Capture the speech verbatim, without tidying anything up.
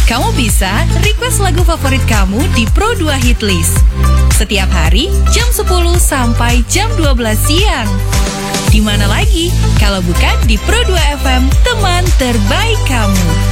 Kamu bisa request lagu favorit kamu di Pro dua Hitlist. Setiap hari jam sepuluh sampai jam dua belas siang. Di mana lagi kalau bukan di Pro dua F M, teman terbaik kamu.